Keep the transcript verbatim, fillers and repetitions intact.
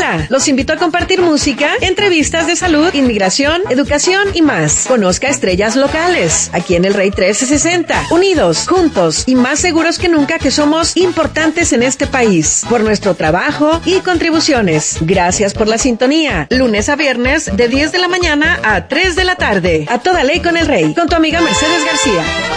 García. Los invito a compartir música, entrevistas de salud, inmigración, educación y más. Conozca estrellas locales, aquí en el Rey trece sesenta. Unidos, juntos y más seguros que nunca que somos importantes en este país. Por nuestro trabajo y contribuciones. Gracias por la sintonía. Lunes a viernes de diez de la mañana a tres de la tarde. A toda ley con el Rey. Con tu amiga Mercedes García.